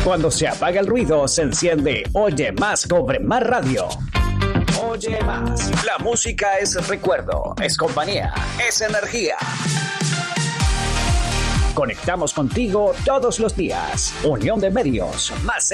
Cuando se apaga el ruido, se enciende Oye Más Cobre Más Radio. Oye Más. La música es recuerdo, es compañía, es energía. Conectamos contigo todos los días. Unión de Medios, más